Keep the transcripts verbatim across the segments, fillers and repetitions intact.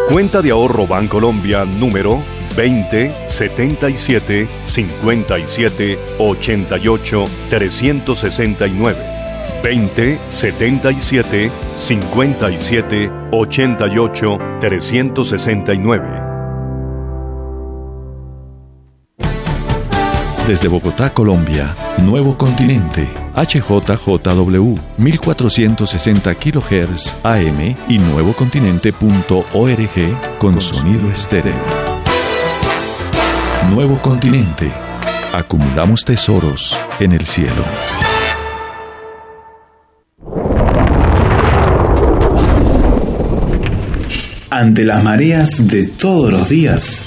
Cuenta de ahorro Bancolombia número veinte setenta y siete cincuenta y siete ochenta y ocho trescientos sesenta y nueve. veinte setenta y siete cincuenta y siete ochenta y ocho trescientos sesenta y nueve. Desde Bogotá, Colombia, Nuevo Continente, H J J W, mil cuatrocientos sesenta kilohertz A M y nuevocontinente punto org con, con sonido estéreo. Nuevo Continente. Acumulamos tesoros en el cielo. Ante las mareas de todos los días,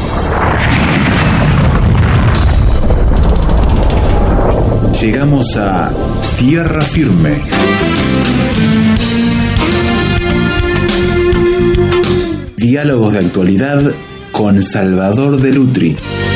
llegamos a Tierra Firme. Diálogos de actualidad con Salvador de Lutri.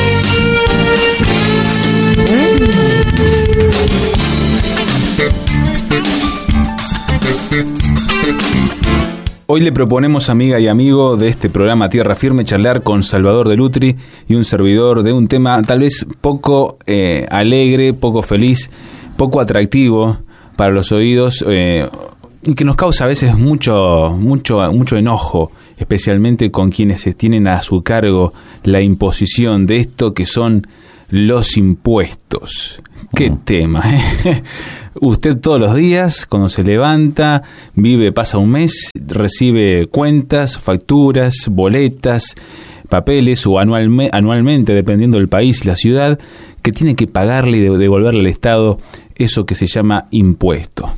Hoy le proponemos, amiga y amigo de este programa Tierra Firme, charlar con Salvador de Lutri y un servidor de un tema tal vez poco eh, alegre, poco feliz, poco atractivo para los oídos eh, y que nos causa a veces mucho, mucho, mucho enojo, especialmente con quienes tienen a su cargo la imposición de esto que son los impuestos. ¿Qué uh-huh. tema? ¿eh? Usted todos los días, cuando se levanta, vive, pasa un mes, recibe cuentas, facturas, boletas, papeles o anualme, anualmente, dependiendo del país y la ciudad, que tiene que pagarle y devolverle al Estado eso que se llama impuesto.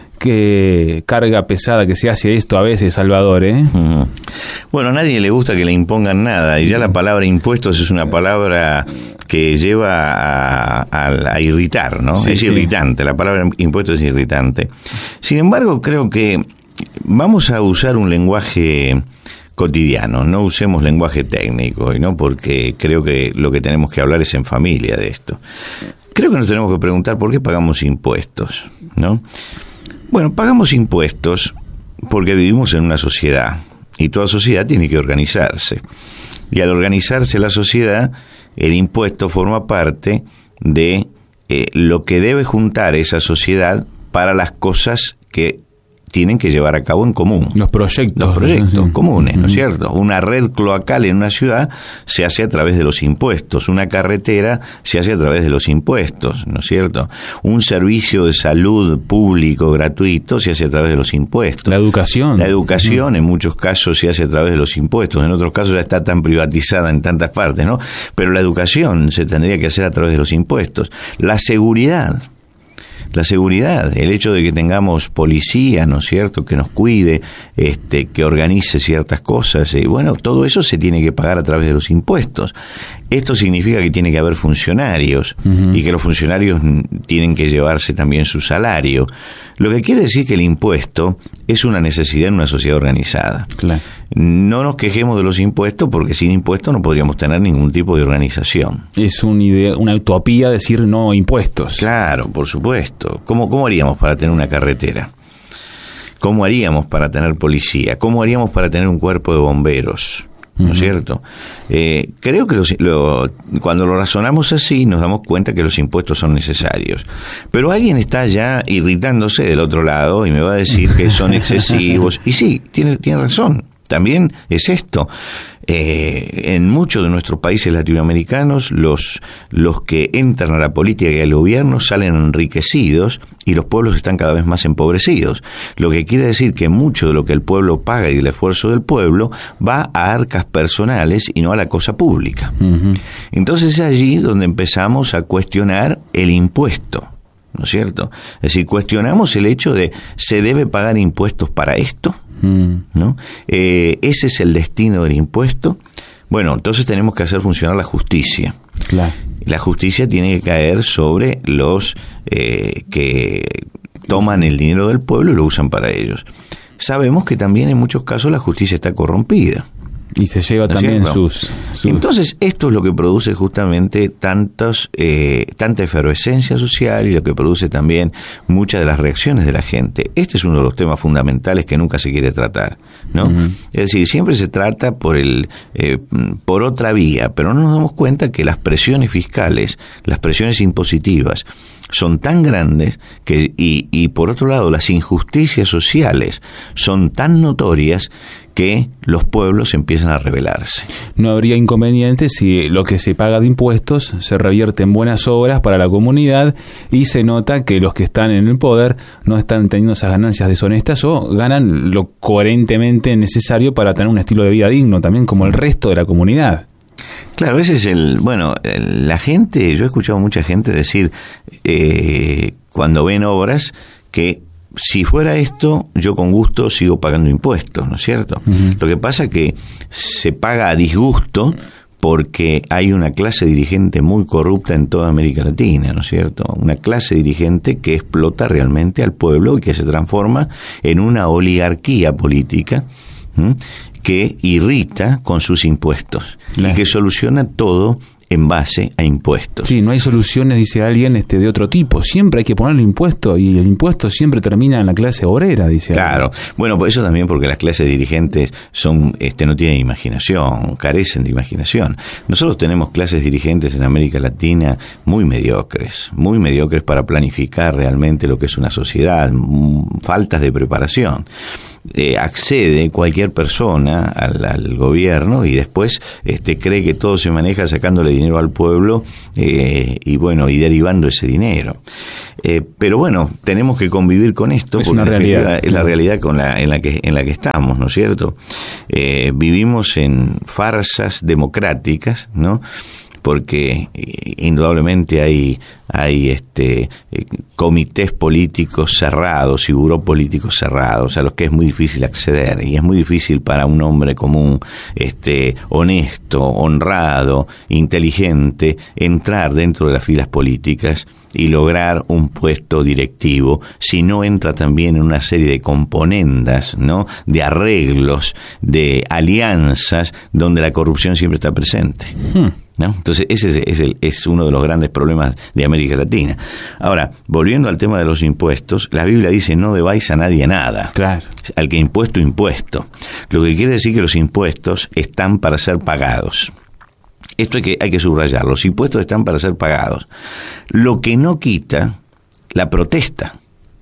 Qué carga pesada que se hace esto a veces, Salvador, ¿eh? Uh-huh. Bueno, a nadie le gusta que le impongan nada, y ya la palabra impuestos es una palabra que lleva a, a, a irritar, ¿no? Sí, es sí. irritante, la palabra impuestos es irritante. Sin embargo, creo que vamos a usar un lenguaje cotidiano, no usemos lenguaje técnico, ¿no? Porque creo que lo que tenemos que hablar es en familia de esto. Creo que nos tenemos que preguntar por qué pagamos impuestos, ¿no? Bueno, pagamos impuestos porque vivimos en una sociedad y toda sociedad tiene que organizarse. Y al organizarse la sociedad, el impuesto forma parte de eh, lo que debe juntar esa sociedad para las cosas que tienen que llevar a cabo en común. Los proyectos. Los proyectos comunes, ¿no es cierto? Una red cloacal en una ciudad se hace a través de los impuestos. Una carretera se hace a través de los impuestos, ¿no es cierto? Un servicio de salud público gratuito se hace a través de los impuestos. La educación. La educación en muchos casos se hace a través de los impuestos. En otros casos ya está tan privatizada en tantas partes, ¿no? Pero la educación se tendría que hacer a través de los impuestos. La seguridad. La seguridad, el hecho de que tengamos policía, ¿no es cierto?, que nos cuide, este, que organice ciertas cosas, y bueno, todo eso se tiene que pagar a través de los impuestos. Esto significa que tiene que haber funcionarios, uh-huh. y que los funcionarios tienen que llevarse también su salario. Lo que quiere decir que el impuesto es una necesidad en una sociedad organizada. Claro. No nos quejemos de los impuestos porque sin impuestos no podríamos tener ningún tipo de organización. Es una idea, una utopía decir no impuestos. Claro, por supuesto. ¿Cómo, cómo haríamos para tener una carretera? ¿Cómo haríamos para tener policía? ¿Cómo haríamos para tener un cuerpo de bomberos? ¿No uh-huh. es cierto? Eh, creo que los, lo, cuando lo razonamos así nos damos cuenta que los impuestos son necesarios. Pero alguien está ya irritándose del otro lado y me va a decir que son excesivos. Y sí, tiene, tiene razón. También es esto. Eh, en muchos de nuestros países latinoamericanos los, los que entran a la política y al gobierno salen enriquecidos y los pueblos están cada vez más empobrecidos. Lo que quiere decir que mucho de lo que el pueblo paga y del esfuerzo del pueblo va a arcas personales y no a la cosa pública. Uh-huh. Entonces es allí donde empezamos a cuestionar el impuesto, ¿no es cierto? Es decir, cuestionamos el hecho de ¿se debe pagar impuestos para esto? ¿No? Eh, ese es el destino del impuesto. Bueno, entonces tenemos que hacer funcionar la justicia. Claro. La justicia tiene que caer sobre los eh, que toman el dinero del pueblo y lo usan para ellos. Sabemos que también en muchos casos la justicia está corrompida. Y se lleva ¿no también sus, sus... Entonces, esto es lo que produce justamente tantos, eh, tanta efervescencia social y lo que produce también muchas de las reacciones de la gente. Este es uno de los temas fundamentales que nunca se quiere tratar, ¿no? Uh-huh. Es decir, siempre se trata por el eh, por otra vía, pero no nos damos cuenta que las presiones fiscales, las presiones impositivas, son tan grandes que y, y por otro lado las injusticias sociales son tan notorias que los pueblos empiezan a rebelarse. No habría inconveniente si lo que se paga de impuestos se revierte en buenas obras para la comunidad y se nota que los que están en el poder no están teniendo esas ganancias deshonestas o ganan lo coherentemente necesario para tener un estilo de vida digno, también como el resto de la comunidad. Claro, ese es el... Bueno, la gente, yo he escuchado mucha gente decir, eh, cuando ven obras, que si fuera esto, yo con gusto sigo pagando impuestos, ¿no es cierto? Uh-huh. Lo que pasa es que se paga a disgusto porque hay una clase dirigente muy corrupta en toda América Latina, ¿no es cierto? Una clase dirigente que explota realmente al pueblo y que se transforma en una oligarquía política, ¿sí?, que irrita con sus impuestos, claro, y que soluciona todo en base a impuestos. Sí, no hay soluciones, dice alguien, este de otro tipo. Siempre hay que ponerle impuesto y el impuesto siempre termina en la clase obrera, dice claro. alguien. Bueno, por eso también porque las clases dirigentes son, este, no tienen imaginación, carecen de imaginación. Nosotros tenemos clases dirigentes en América Latina muy mediocres, muy mediocres para planificar realmente lo que es una sociedad, faltas de preparación. Eh, accede cualquier persona al, al gobierno y después este, cree que todo se maneja sacándole dinero al pueblo eh, y bueno, y derivando ese dinero. Eh, pero bueno, tenemos que convivir con esto, es porque una realidad. Es la realidad con la, en la que en la que estamos, ¿no es cierto? Eh, vivimos en farsas democráticas, ¿no? Porque eh, indudablemente hay hay este eh, comités políticos cerrados y buró políticos cerrados a los que es muy difícil acceder, y es muy difícil para un hombre común, este honesto, honrado, inteligente, entrar dentro de las filas políticas y lograr un puesto directivo si no entra también en una serie de componendas, ¿no?, de arreglos, de alianzas donde la corrupción siempre está presente. Hmm. ¿No? Entonces ese es, es, el, es uno de los grandes problemas de América Latina. Ahora, volviendo al tema de los impuestos, la Biblia dice: no debáis a nadie nada. Claro. Al que impuesto, impuesto. Lo que quiere decir que los impuestos están para ser pagados. Esto hay que, hay que subrayar. Los impuestos están para ser pagados. Lo que no quita la protesta.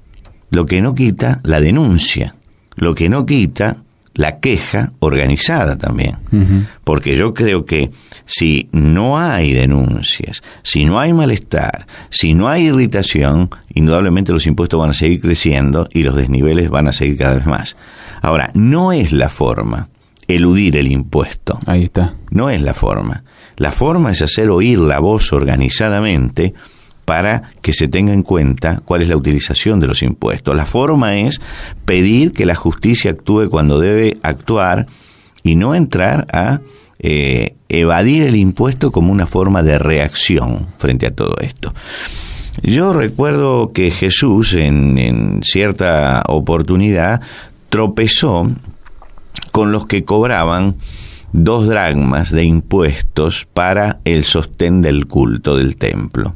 Lo que no quita la denuncia. Lo que no quita la queja organizada también. Uh-huh. Porque yo creo que si no hay denuncias, si no hay malestar, si no hay irritación, indudablemente los impuestos van a seguir creciendo y los desniveles van a seguir cada vez más. Ahora, no es la forma eludir el impuesto. Ahí está. No es la forma. La forma es hacer oír la voz organizadamente para que se tenga en cuenta cuál es la utilización de los impuestos. La forma es pedir que la justicia actúe cuando debe actuar y no entrar a eh, evadir el impuesto como una forma de reacción frente a todo esto. Yo recuerdo que Jesús en, en cierta oportunidad tropezó con los que cobraban dos dracmas de impuestos para el sostén del culto del templo.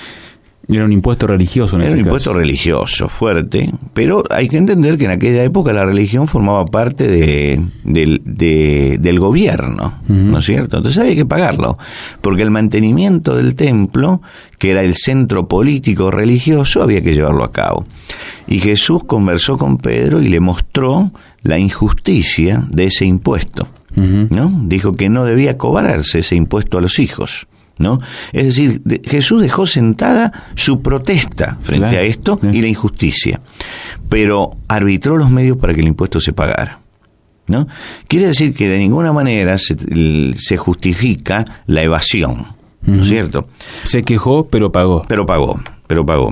Era un impuesto religioso en ese Era un caso. impuesto religioso, fuerte, pero hay que entender que en aquella época la religión formaba parte de, de, de, del gobierno, uh-huh. ¿no es cierto? Entonces había que pagarlo, porque el mantenimiento del templo, que era el centro político religioso, había que llevarlo a cabo. Y Jesús conversó con Pedro y le mostró la injusticia de ese impuesto, uh-huh. ¿no? Dijo que no debía cobrarse ese impuesto a los hijos, ¿no? Es decir, de, Jesús dejó sentada su protesta frente claro, a esto claro. y la injusticia, pero arbitró los medios para que el impuesto se pagara, ¿no? Quiere decir que de ninguna manera se, se justifica la evasión, ¿no es uh-huh. cierto? Se quejó, pero pagó. Pero pagó, pero pagó.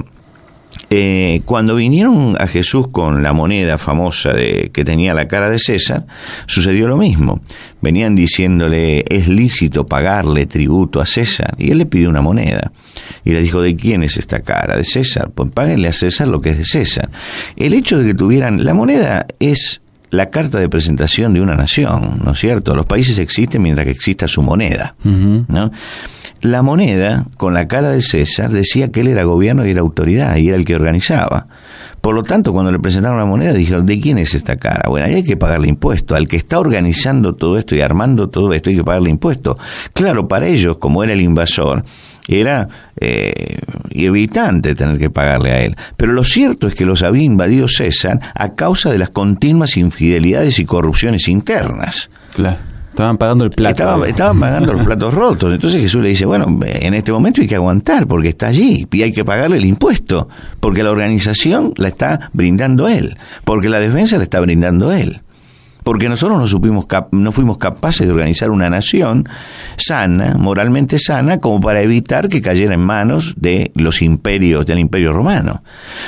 Eh, cuando vinieron a Jesús con la moneda famosa de que tenía la cara de César, sucedió lo mismo. Venían diciéndole: es lícito pagarle tributo a César, y él le pidió una moneda y le dijo: ¿de quién es esta cara? De César. Pues páguenle a César lo que es de César. El hecho de que tuvieran la moneda es la carta de presentación de una nación, ¿no es cierto? Los países existen mientras que exista su moneda, uh-huh. ¿no? La moneda, con la cara de César, decía que él era gobierno y era autoridad, y era el que organizaba. Por lo tanto, cuando le presentaron la moneda, dijeron, ¿de quién es esta cara? Bueno, ahí hay que pagarle impuesto. Al que está organizando todo esto y armando todo esto, hay que pagarle impuesto. Claro, para ellos, como era el invasor, era eh, irritante tener que pagarle a él. Pero lo cierto es que los había invadido César a causa de las continuas infidelidades y corrupciones internas. Claro. Estaban pagando el plato. Estaban, estaban pagando los platos rotos. Entonces Jesús le dice, bueno, en este momento hay que aguantar porque está allí y hay que pagarle el impuesto porque la organización la está brindando él, porque la defensa la está brindando él. Porque nosotros no supimos cap- no fuimos capaces de organizar una nación sana, moralmente sana, como para evitar que cayera en manos de los imperios, del Imperio Romano.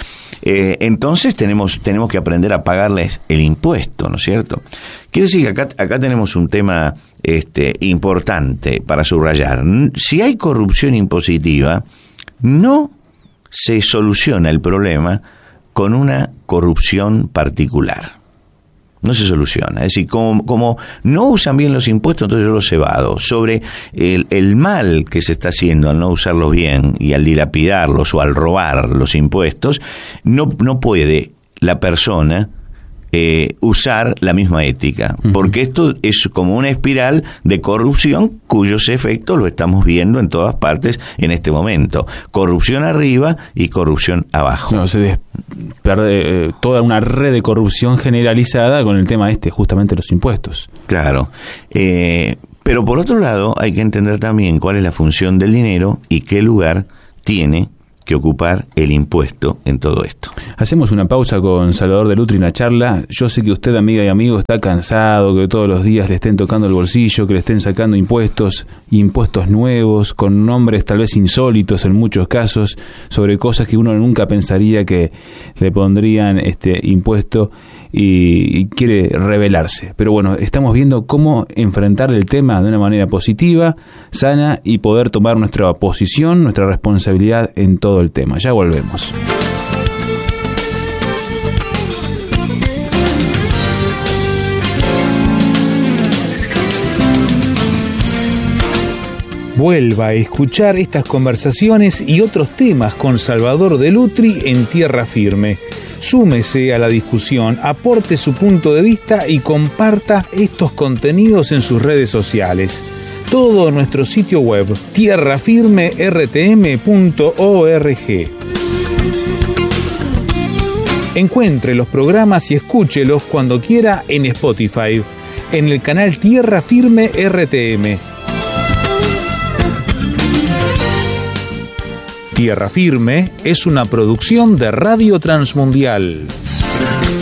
Eh, entonces tenemos tenemos que aprender a pagarles el impuesto, ¿no es cierto? Quiere decir que acá, acá tenemos un tema este, importante para subrayar. Si hay corrupción impositiva, no se soluciona el problema con una corrupción particular. No se soluciona. Es decir, como, como no usan bien los impuestos, entonces yo los evado. Sobre el, el mal que se está haciendo al no usarlos bien y al dilapidarlos o al robar los impuestos, no, no puede la persona eh, usar la misma ética. Uh-huh. Porque esto es como una espiral de corrupción cuyos efectos lo estamos viendo en todas partes en este momento. Corrupción arriba y corrupción abajo. No, se des- pierde, eh, toda una red de corrupción generalizada con el tema este, justamente los impuestos. Claro. Eh, pero por otro lado, hay que entender también cuál es la función del dinero y qué lugar tiene que ocupar el impuesto en todo esto. Hacemos una pausa con Salvador de Lutri, una charla. Yo sé que usted, amiga y amigo, está cansado, que todos los días le estén tocando el bolsillo, que le estén sacando impuestos, impuestos nuevos, con nombres tal vez insólitos en muchos casos, sobre cosas que uno nunca pensaría que le pondrían este impuesto, y, y quiere rebelarse. Pero bueno, estamos viendo cómo enfrentar el tema de una manera positiva, sana, y poder tomar nuestra posición, nuestra responsabilidad en todo el tema. Ya volvemos. Vuelva a escuchar estas conversaciones y otros temas con Salvador de Lutri en Tierra Firme. Súmese a la discusión, aporte su punto de vista y comparta estos contenidos en sus redes sociales. Todo en nuestro sitio web tierra firme r t m punto org. Encuentre los programas y escúchelos cuando quiera en Spotify, en el canal Tierra Firme R T M. Tierra Firme es una producción de Radio Transmundial.